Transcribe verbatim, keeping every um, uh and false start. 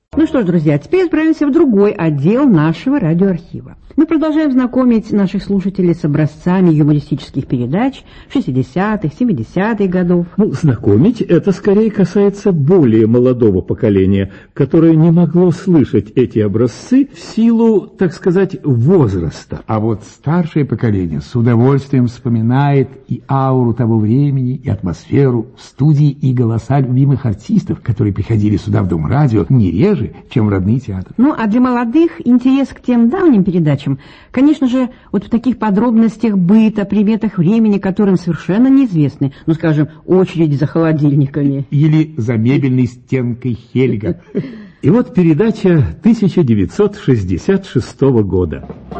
Ну что ж, друзья, теперь отправимся в другой отдел нашего радиоархива. Мы продолжаем знакомить наших слушателей с образцами юмористических передач шестидесятых, семидесятых годов. Ну, знакомить это скорее касается более молодого поколения, которое не могло слышать эти образцы в силу, так сказать, возраста. А вот старшее поколение с удовольствием вспоминает и ауру того времени, и атмосферу студии, и голоса любимых артистов, которые приходили сюда в Дом радио не реже, чем в родные театры. Ну, а для молодых интерес к тем давним передачам, конечно же, вот в таких подробностях быта, приметах времени, которым совершенно неизвестны. Ну, скажем, очередь за холодильниками. Или за мебельной стенкой Хельга. И вот передача тысяча девятьсот шестьдесят шестого года.